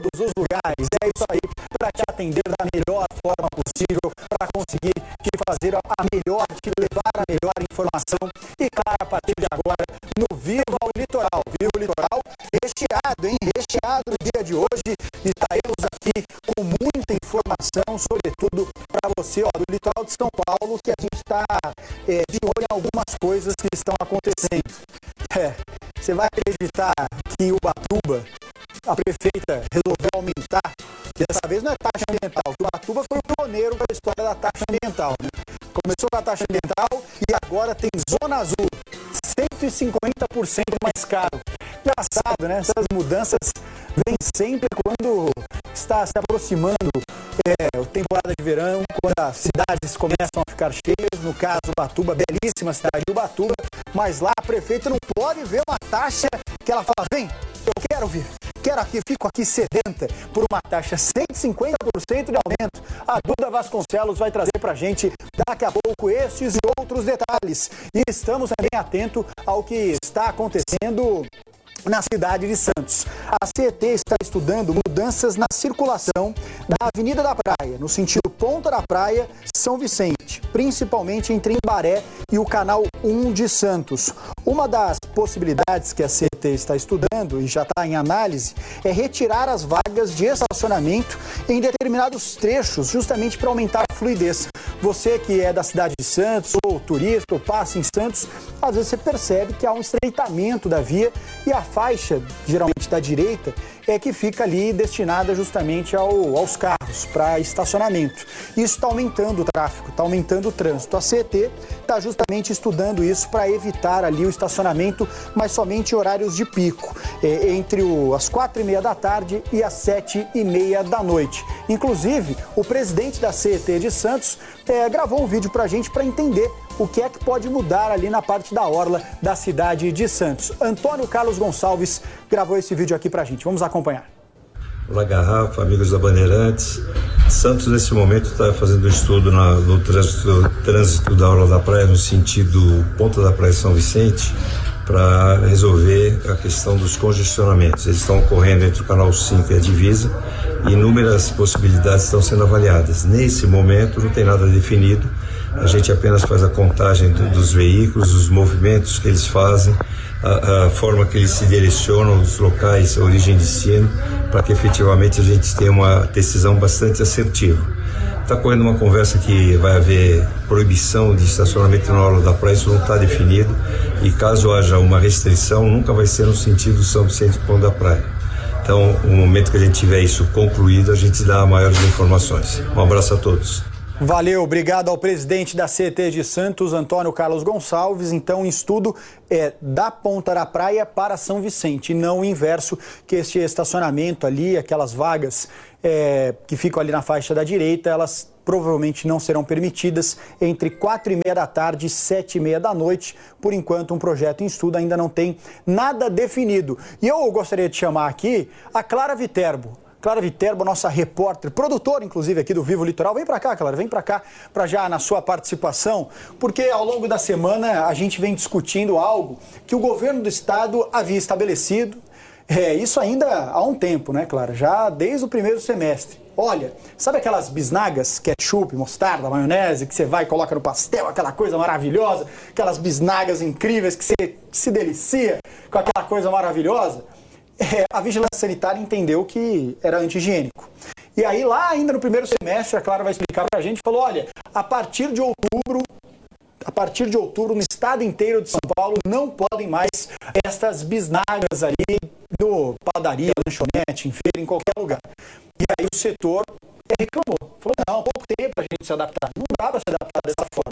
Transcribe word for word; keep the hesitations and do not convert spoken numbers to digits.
os lugares. É isso aí, para te atender da melhor forma possível, para conseguir te fazer a melhor, te levar a melhor informação. E claro, a partir de agora, no Viva o Litoral. Viva o Litoral recheado, hein? Recheado no dia de hoje. Estaremos aqui com muita informação, sobretudo para você, ó, do litoral de São Paulo, que a gente está é, de olho em algumas coisas que estão acontecendo. É, você vai acreditar que em Ubatuba a prefeita resolveu aumentar, dessa vez não é taxa ambiental, que Ubatuba foi o pioneiro da história da taxa ambiental, né? Começou com a taxa ambiental e agora tem Zona Azul, cento e cinquenta por cento mais caro. Engraçado, né? Essas mudanças vêm sempre quando está se aproximando é, a temporada de verão, quando as cidades começam a ficar cheias, no caso Ubatuba, belíssima cidade de Ubatuba, mas lá a prefeita não pode ver uma taxa que ela fala, vem, eu quero vir, quero aqui, fico aqui sedenta por uma taxa cento e cinquenta por cento de aumento. A Duda Vasconcelos vai trazer pra gente daqui a pouco estes e outros detalhes. E estamos também atentos ao que está acontecendo na cidade de Santos. A C E T está estudando mudanças na circulação da Avenida da Praia, no sentido Ponta da Praia, São Vicente, principalmente entre Embaré e o Canal um de Santos. Uma das possibilidades que a C E T está estudando e já está em análise é retirar as vagas de estacionamento em determinados trechos, justamente para aumentar a fluidez. Você que é da cidade de Santos, ou turista, ou passa em Santos, às vezes você percebe que há um estreitamento da via e a faixa, geralmente da direita, é que fica ali destinada justamente ao, aos carros, para estacionamento. Isso está aumentando o tráfego, está aumentando o trânsito. A C E T está justamente estudando isso para evitar ali o estacionamento, mas somente em horários de pico, é, entre o, as quatro e meia da tarde e as sete e meia da noite. Inclusive, o presidente da C E T de Santos é, gravou um vídeo para a gente para entender o que é que pode mudar ali na parte da orla da cidade de Santos. Antônio Carlos Gonçalves gravou esse vídeo aqui pra gente. Vamos acompanhar. Olá, Garrafa, amigos da Bandeirantes. Santos, nesse momento, está fazendo um estudo na, no trânsito, trânsito da orla da praia, no sentido Ponta da Praia São Vicente, para resolver a questão dos congestionamentos. Eles estão ocorrendo entre o Canal cinco e a Divisa e inúmeras possibilidades estão sendo avaliadas. Nesse momento, não tem nada definido. A gente apenas faz a contagem do, dos veículos, os movimentos que eles fazem, a, a forma que eles se direcionam, os locais, a origem e destino, para que efetivamente a gente tenha uma decisão bastante assertiva. Está correndo uma conversa que vai haver proibição de estacionamento na orla da praia, isso não está definido, e caso haja uma restrição, nunca vai ser no sentido São Vicente Ponta da Praia. Então, no momento que a gente tiver isso concluído, a gente dá maiores informações. Um abraço a todos. Valeu, obrigado ao presidente da C E T de Santos, Antônio Carlos Gonçalves. Então, o estudo é da Ponta da Praia para São Vicente, e não o inverso, que este estacionamento ali, aquelas vagas é, que ficam ali na faixa da direita, elas provavelmente não serão permitidas entre quatro e meia da tarde e sete e meia da noite. Por enquanto, um projeto em estudo ainda não tem nada definido. E eu gostaria de chamar aqui a Clara Viterbo. Clara Viterbo, nossa repórter, produtora, inclusive, aqui do Vivo Litoral. Vem para cá, Clara, vem para cá, para já na sua participação, porque ao longo da semana a gente vem discutindo algo que o governo do estado havia estabelecido, é, isso ainda há um tempo, né, Clara? Já desde o primeiro semestre. Olha, sabe aquelas bisnagas, ketchup, mostarda, maionese, que você vai e coloca no pastel, aquela coisa maravilhosa, aquelas bisnagas incríveis que você se delicia com aquela coisa maravilhosa? É, a Vigilância Sanitária entendeu que era anti-higiênico. E aí, lá ainda no primeiro semestre, a Clara vai explicar pra gente, falou, olha, a partir de outubro, a partir de outubro, no estado inteiro de São Paulo, não podem mais estas bisnagas ali no padaria, lanchonete, em feira, em qualquer lugar. E aí o setor reclamou, falou, não, pouco tempo a gente se adaptar. Não dá para se adaptar dessa forma.